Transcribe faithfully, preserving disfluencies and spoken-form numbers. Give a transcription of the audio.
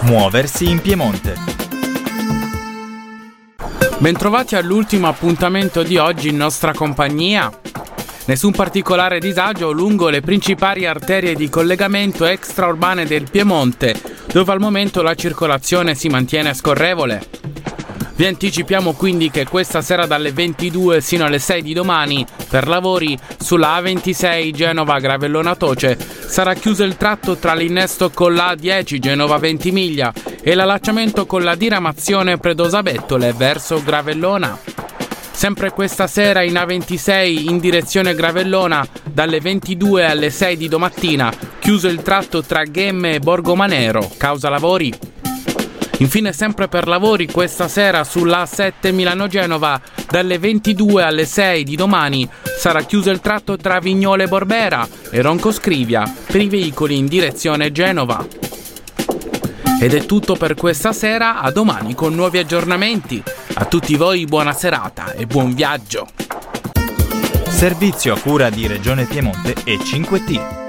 Muoversi in Piemonte. Bentrovati all'ultimo appuntamento di oggi in nostra compagnia. Nessun particolare disagio lungo le principali arterie di collegamento extraurbane del Piemonte, dove al momento la circolazione si mantiene scorrevole. Vi anticipiamo quindi che questa sera dalle ventidue sino alle sei di domani, per lavori sulla A ventisei Genova-Gravellona-Toce, sarà chiuso il tratto tra l'innesto con la A dieci Genova-Ventimiglia e l'allacciamento con la diramazione Predosa-Bettole verso Gravellona. Sempre questa sera in A ventisei in direzione Gravellona, dalle ventidue alle sei di domattina, chiuso il tratto tra Ghemme e Borgomanero, causa lavori. Infine, sempre per lavori, questa sera sulla A sette Milano-Genova, dalle ventidue alle sei di domani, sarà chiuso il tratto tra Vignole Borbera e Ronco Scrivia per i veicoli in direzione Genova. Ed è tutto per questa sera, a domani con nuovi aggiornamenti. A tutti voi buona serata e buon viaggio. Servizio a cura di Regione Piemonte e cinque T.